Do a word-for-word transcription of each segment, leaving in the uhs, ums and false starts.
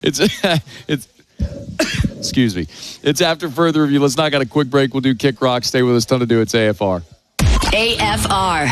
It's it's excuse me. It's after further review. Let's knock out a quick break. We'll do Kick Rock. Stay with us. Ton to do. It's A F R. A F R.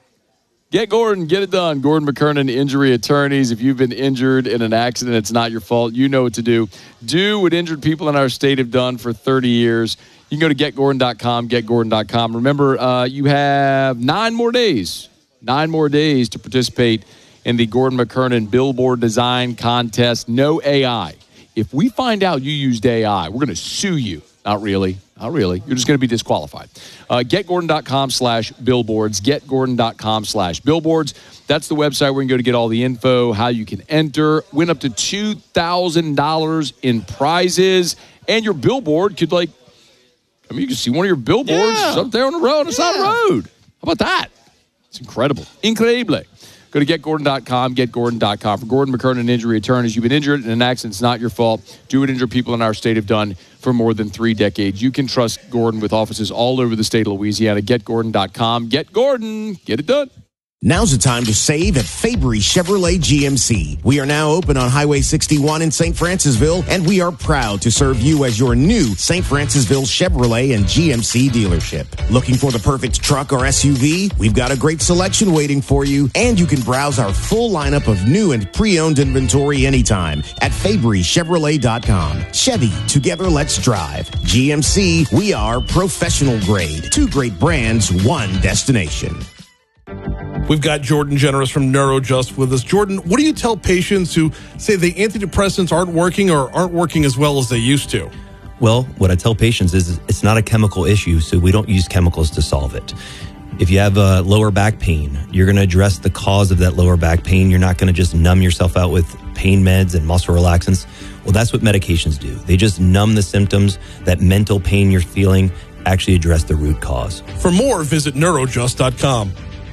Get Gordon. Get it done. Gordon McKernan, injury attorneys. If you've been injured in an accident, it's not your fault. You know what to do. Do what injured people in our state have done for thirty years. You can go to get gordon dot com, get gordon dot com. Remember, uh, you have nine more days. Nine more days to participate in the Gordon McKernan Billboard Design Contest. No A I. If we find out you used A I, we're going to sue you. Not really. Not really. You're just going to be disqualified. Uh, get gordon dot com slash billboards. get gordon dot com slash billboards. That's the website where you can go to get all the info, how you can enter, win up to two thousand dollars in prizes, and your billboard could, like, I mean, you can see one of your billboards Yeah. up there on the road, on the side of the Yeah. road. How about that? It's incredible. Incredible. Go to get gordon dot com, get gordon dot com. For Gordon McKernan Injury Attorneys, you've been injured in an accident. It's not your fault. Do what injured people in our state have done for more than three decades. You can trust Gordon with offices all over the state of Louisiana. get gordon dot com. Get Gordon. Get it done. Now's the time to save at Fabry Chevrolet G M C. We are now open on Highway sixty-one in Saint Francisville, and we are proud to serve you as your new Saint Francisville Chevrolet and G M C dealership. Looking for the perfect truck or S U V? We've got a great selection waiting for you, and you can browse our full lineup of new and pre-owned inventory anytime at fabry chevrolet dot com. Chevy, together let's drive. G M C, we are professional grade. Two great brands, one destination. We've got Jordan Generous from NeuroJust with us. Jordan, what do you tell patients who say the antidepressants aren't working or aren't working as well as they used to? Well, what I tell patients is it's not a chemical issue, so we don't use chemicals to solve it. If you have a lower back pain, you're going to address the cause of that lower back pain. You're not going to just numb yourself out with pain meds and muscle relaxants. Well, that's what medications do. They just numb the symptoms. That mental pain you're feeling, actually address the root cause. For more, visit neurojust dot com.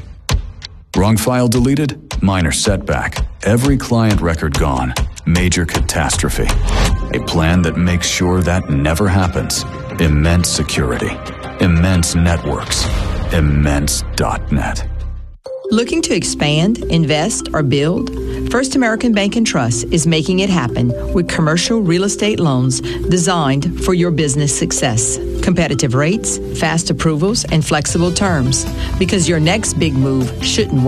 Wrong file deleted? Minor setback. Every client record gone. Major catastrophe. A plan that makes sure that never happens. Immense security. Immense networks. Immense dot net. Looking to expand, invest, or build? First American Bank and Trust is making it happen with commercial real estate loans designed for your business success. Competitive rates, fast approvals, and flexible terms. Because your next big move shouldn't wait.